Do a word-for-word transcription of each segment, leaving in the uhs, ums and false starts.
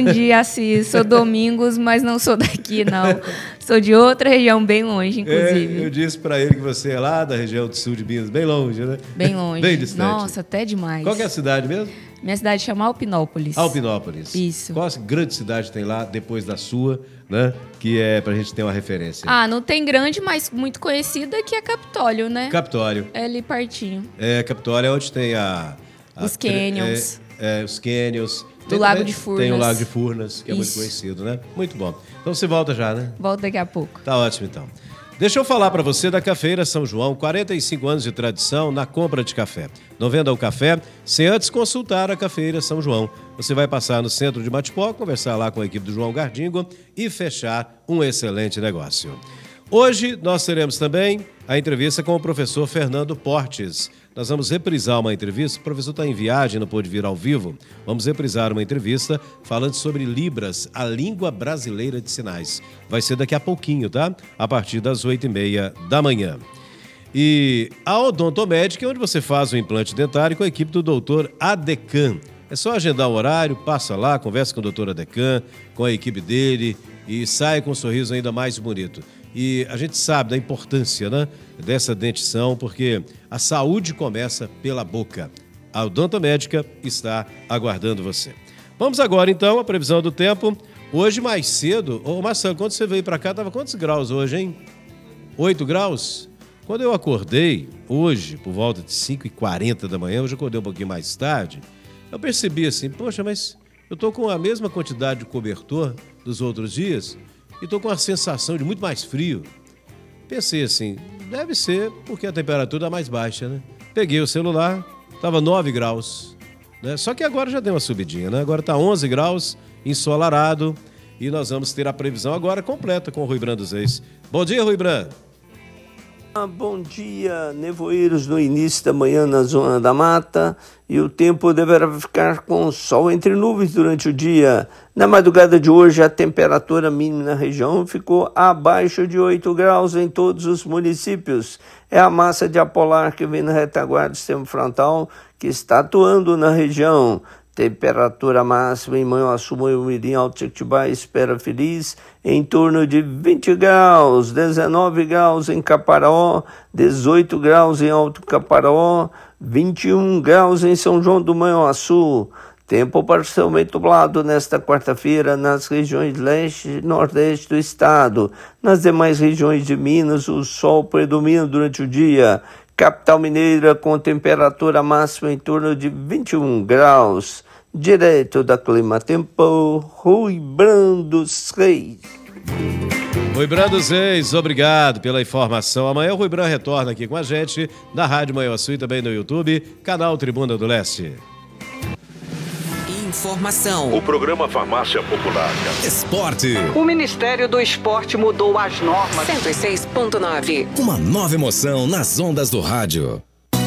dia, Assis. Sou Domingos, mas não sou daqui, não. Sou de outra região, bem longe, inclusive. É, eu disse para ele que você é lá da região do sul de Minas, bem longe, né? Bem longe. Bem distante. Nossa, até demais. Qual que é a cidade mesmo? Minha cidade chama Alpinópolis. Alpinópolis. Isso. Qual grande cidade tem lá, depois da sua, né? Que é pra gente ter uma referência. Ah, não tem grande, mas muito conhecida, que é Capitólio, né? Capitólio. É ali pertinho. É, Capitólio é onde tem a... a Os canyons. É, é, os canyons. Do Tem Lago também- de Furnas. Tem o Lago de Furnas, que é muito Isso. conhecido, né? Muito bom. Então você volta já, né? Volto daqui a pouco. Tá ótimo, então. Deixa eu falar para você da Cafeira São João, quarenta e cinco anos de tradição na compra de café. Não venda o café sem antes consultar a Cafeira São João. Você vai passar no centro de Matipó, conversar lá com a equipe do João Gardingo e fechar um excelente negócio. Hoje nós teremos também a entrevista com o professor Fernando Portes. Nós vamos reprisar uma entrevista, o professor está em viagem, não pôde vir ao vivo. Vamos reprisar uma entrevista falando sobre Libras, a língua brasileira de sinais. Vai ser daqui a pouquinho, tá? A partir das oito e meia da manhã. E a Odontomédica é onde você faz o implante dentário com a equipe do doutor Adecan. É só agendar o horário, passa lá, conversa com o doutor Adecan, com a equipe dele e sai com um sorriso ainda mais bonito. E a gente sabe da importância, né, dessa dentição, porque a saúde começa pela boca. A Odontomédica está aguardando você. Vamos agora, então, à previsão do tempo. Hoje, mais cedo... Ô, Marcelo, quando você veio para cá, estava quantos graus hoje, hein? oito graus? Quando eu acordei, hoje, por volta de cinco e quarenta da manhã, hoje eu acordei um pouquinho mais tarde, eu percebi assim, poxa, mas eu estou com a mesma quantidade de cobertor dos outros dias e estou com a sensação de muito mais frio. Pensei assim, deve ser porque a temperatura é mais baixa, né? Peguei o celular, estava nove graus, né? Só que agora já deu uma subidinha, né? Agora está onze graus, ensolarado, e nós vamos ter a previsão agora completa com o Rui Brando dos Reis. Bom dia, Rui Brando. Ah, bom dia, nevoeiros no início da manhã na zona da mata, e o tempo deverá ficar com sol entre nuvens durante o dia. Na madrugada de hoje, a temperatura mínima na região ficou abaixo de oito graus em todos os municípios. É a massa de ar polar que vem na retaguarda do sistema frontal que está atuando na região. Temperatura máxima em Manhuaçu, Manhumirim, Alto Jequitibá, Espera Feliz, em torno de vinte graus, dezenove graus em Caparaó, dezoito graus em Alto Caparaó, vinte e um graus em São João do Manhuaçu. Tempo parcialmente nublado nesta quarta-feira nas regiões leste e nordeste do estado. Nas demais regiões de Minas, o sol predomina durante o dia. Capital Mineira com temperatura máxima em torno de vinte e um graus. Direto da Clima Tempo, Rui Brando Reis. Rui Brando dos Reis, obrigado pela informação. Amanhã o Rui Brando retorna aqui com a gente na Rádio Manhuaçu e também no YouTube, canal Tribuna do Leste. Informação. O programa Farmácia Popular. Esporte. O Ministério do Esporte mudou as normas. cento e seis ponto nove. Uma nova emoção nas ondas do rádio.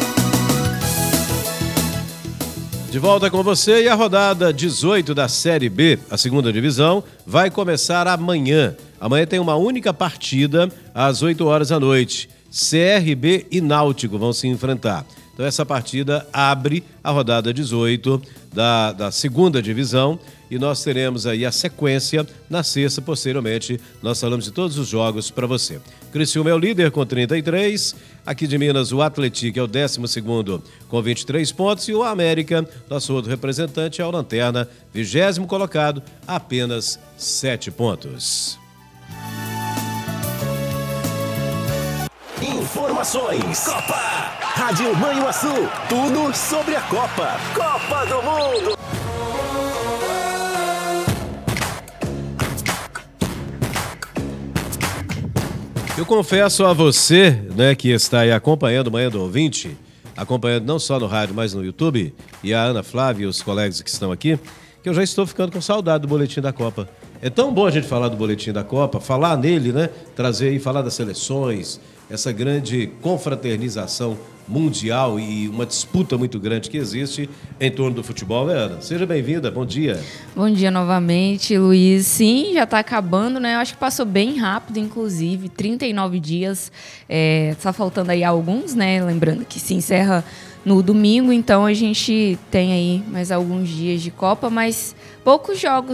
De volta com você, e a rodada dezoito da Série B, a segunda divisão, vai começar amanhã. Amanhã tem uma única partida às oito horas da noite. C R B e Náutico vão se enfrentar. Então essa partida abre a rodada dezoito da, da segunda divisão e nós teremos aí a sequência na sexta. Posteriormente nós falamos de todos os jogos para você. Criciúma é o líder com trinta e três, aqui de Minas o Atlético é o décimo segundo com vinte e três pontos e o América, nosso outro representante, é o Lanterna, vigésimo colocado, apenas sete pontos. Informações. Copa. Rádio Manhuaçu. Tudo sobre a Copa. Copa do Mundo. Eu confesso a você, né, que está aí acompanhando o Manhã do Ouvinte, acompanhando não só no rádio, mas no YouTube, e a Ana Flávia e os colegas que estão aqui, que eu já estou ficando com saudade do Boletim da Copa. É tão bom a gente falar do Boletim da Copa, falar nele, né, trazer aí, falar das seleções, essa grande confraternização mundial e uma disputa muito grande que existe em torno do futebol, né, Ana? Seja bem-vinda, bom dia. Bom dia novamente, Luiz. Sim, já está acabando, né? Eu acho que passou bem rápido, inclusive, trinta e nove dias. É, tá faltando aí alguns, né? Lembrando que se encerra no domingo, então a gente tem aí mais alguns dias de Copa, mas poucos jogos